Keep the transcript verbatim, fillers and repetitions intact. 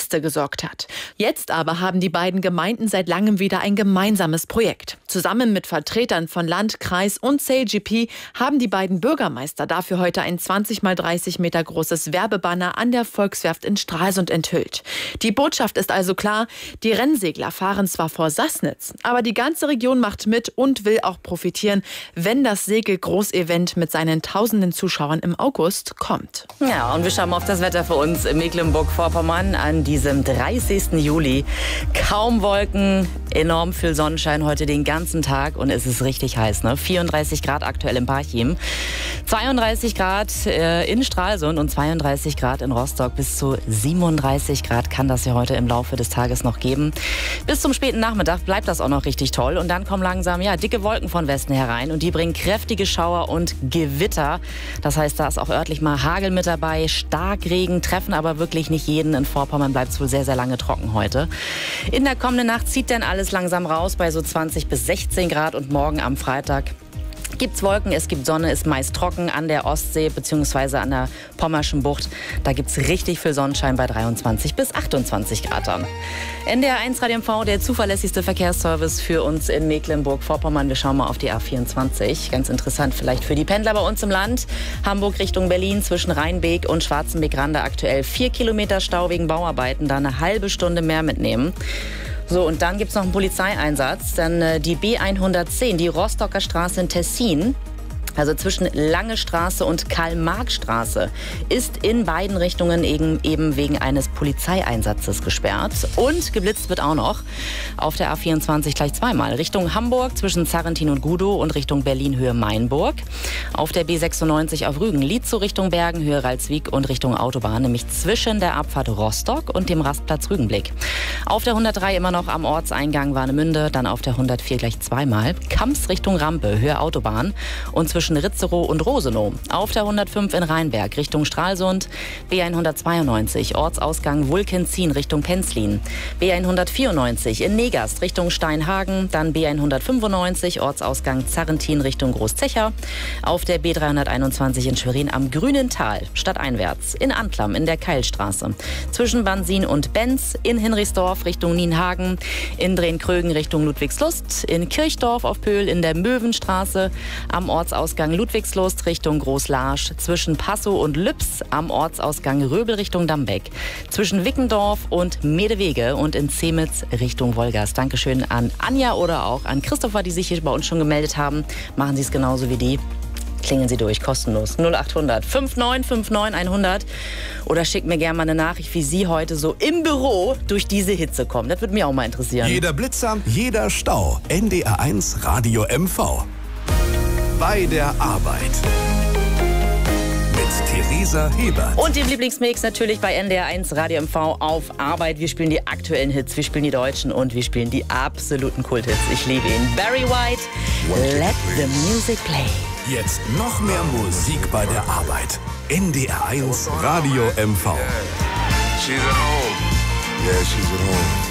Proteste gesorgt hat. Jetzt aber haben die beiden Gemeinden seit langem wieder ein gemeinsames Projekt. Zusammen mit Vertretern von Land, Kreis und C L G P haben die beiden Bürgermeister dafür heute ein zwanzig mal dreißig Meter großes Werbebanner an der Volkswerft in Stralsund enthüllt. Die Botschaft ist also klar, die Rennsegler fahren zwar vor Sassnitz, aber die ganze Region macht mit und will auch profitieren, wenn das Segel-Großevent mit seinen tausenden Zuschauern im August kommt. Ja, und wir schauen mal auf das Wetter für uns in Mecklenburg-Vorpommern an diesem dreißigsten Juli. Kaum Wolken, enorm viel Sonnenschein heute den ganzen Tag und es ist richtig heiß, ne? vierunddreißig Grad aktuell in Parchim, zweiunddreißig Grad äh, in Stralsund und zweiunddreißig Grad in Rostock. Bis zu siebenunddreißig Grad kann das ja heute im Laufe des Tages noch geben. Bis zum späten Nachmittag bleibt das auch noch richtig toll und dann kommen langsam ja dicke Wolken von Westen herein und die bringen kräftige Schauer und Gewitter. Das heißt, da ist auch örtlich mal Hagel mit dabei, Starkregen, treffen aber wirklich nicht jeden. In Vorpommern bleibt es wohl sehr, sehr lange trocken heute. In der kommenden Nacht zieht dann alles langsam raus bei so zwanzig bis sechzehn Grad und morgen am Freitag gibt's Wolken, es gibt Sonne, ist meist trocken an der Ostsee bzw. an der Pommerschen Bucht. Da gibt's richtig viel Sonnenschein bei dreiundzwanzig bis achtundzwanzig Grad dann. N D R eins Radio M V, der zuverlässigste Verkehrsservice für uns in Mecklenburg-Vorpommern. Wir schauen mal auf die A vierundzwanzig. Ganz interessant vielleicht für die Pendler bei uns im Land. Hamburg Richtung Berlin zwischen Rheinbeek und Schwarzenbeek-Rande aktuell vier Kilometer Stau wegen Bauarbeiten. Da eine halbe Stunde mehr mitnehmen. So, und dann gibt es noch einen Polizeieinsatz. Dann äh, die B hundertzehn, die Rostocker Straße in Tessin. Also zwischen Lange Straße und Karl-Marx-Straße ist in beiden Richtungen eben, eben wegen eines Polizeieinsatzes gesperrt. Und geblitzt wird auch noch auf der A vierundzwanzig gleich zweimal. Richtung Hamburg zwischen Zarrentin und Gudow und Richtung Berlin Höhe Mainburg. Auf der B sechsundneunzig auf Rügen-Lietzow Richtung Bergen Höhe Ralswiek und Richtung Autobahn, nämlich zwischen der Abfahrt Rostock und dem Rastplatz Rügenblick. Auf der hundertdrei immer noch am Ortseingang Warnemünde, dann auf der hundertvier gleich zweimal. Kamps Richtung Rampe Höhe Autobahn und zwischen Ritzerow und Rosenow. Auf der hundertfünf in Rheinberg Richtung Stralsund, B hundertzweiundneunzig Ortsausgang Wulkenzien Richtung Penzlin, B hundertvierundneunzig in Negast Richtung Steinhagen, dann B hundertfünfundneunzig Ortsausgang Zarrentin Richtung Großzecher, auf der B dreihunderteinundzwanzig in Schwerin am Grünen Tal stadteinwärts, in Anklam in der Keilstraße, zwischen Bansin und Benz, in Hinrichsdorf Richtung Nienhagen, in Drehn-Krögen Richtung Ludwigslust, in Kirchdorf auf Pöhl in der Möwenstraße, am Ortsausgang Ludwigslust Richtung Großlarsch, zwischen Passow und Lübs, am Ortsausgang Röbel Richtung Dambeck, zwischen Wickendorf und Medewege und in Zemitz Richtung Wolgast. Dankeschön an Anja oder auch an Christopher, die sich hier bei uns schon gemeldet haben. Machen Sie es genauso wie die. Klingeln Sie durch, kostenlos. null achthundert neunundfünfzig neunundfünfzig hundert oder schicken mir gerne mal eine Nachricht, wie Sie heute so im Büro durch diese Hitze kommen. Das würde mich auch mal interessieren. Jeder Blitzer, jeder Stau. N D R eins Radio M V. Bei der Arbeit. Mit Theresa Hebert. Und dem Lieblingsmix natürlich bei N D R eins Radio M V auf Arbeit. Wir spielen die aktuellen Hits, wir spielen die deutschen und wir spielen die absoluten Kulthits. Ich liebe ihn. Barry White, Let the Music Play. Jetzt noch mehr Musik bei der Arbeit. N D R eins Radio M V. She's at home. Yeah, she's at home.